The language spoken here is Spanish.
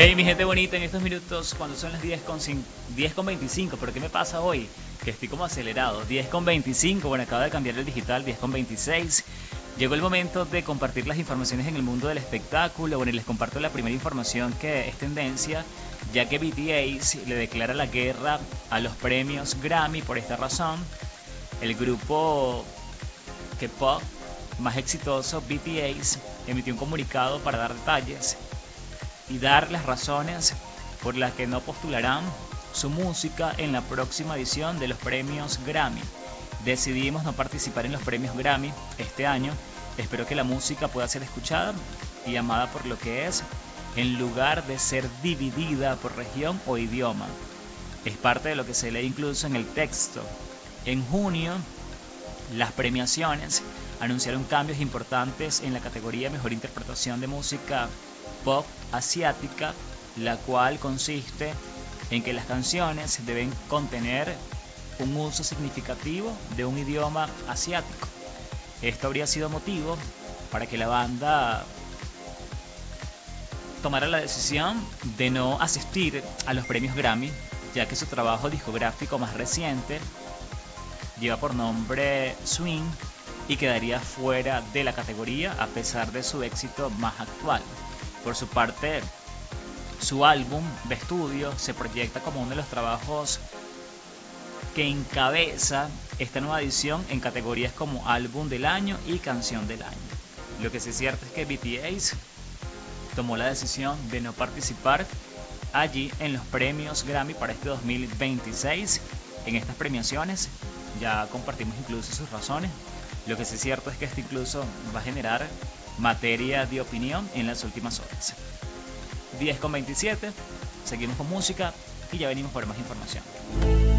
Hey, mi gente bonita, en estos minutos, cuando son las 10:25, ¿pero qué me pasa hoy? Que estoy como acelerado. 10:25, bueno, acabo de cambiar el digital, 10:26. Llegó el momento de compartir las informaciones en el mundo del espectáculo. Bueno, y les comparto la primera información que es tendencia, ya que BTS le declara la guerra a los premios Grammy. Por esta razón, el grupo K-pop más exitoso, BTS, emitió un comunicado para dar detalles y dar las razones por las que no postularán su música en la próxima edición de los premios Grammy. Decidimos no participar en los premios Grammy este año. Espero que la música pueda ser escuchada y amada por lo que es, en lugar de ser dividida por región o idioma. Es parte de lo que se lee incluso en el texto. En junio, las premiaciones anunciaron cambios importantes en la categoría Mejor Interpretación de Música Pop Asiática, la cual consiste en que las canciones deben contener un uso significativo de un idioma asiático. Esto habría sido motivo para que la banda tomara la decisión de no asistir a los premios Grammy, ya que su trabajo discográfico más reciente lleva por nombre Swing y quedaría fuera de la categoría a pesar de su éxito más actual. Por su parte, su álbum de estudio se proyecta como uno de los trabajos que encabeza esta nueva edición en categorías como álbum del año y canción del año. Lo que sí es cierto es que BTS tomó la decisión de no participar allí en los premios Grammy para este 2026. En estas premiaciones ya compartimos incluso sus razones. Lo que sí es cierto es que esto incluso va a generar materia de opinión en las últimas horas. 10:27, seguimos con música y ya venimos por más información.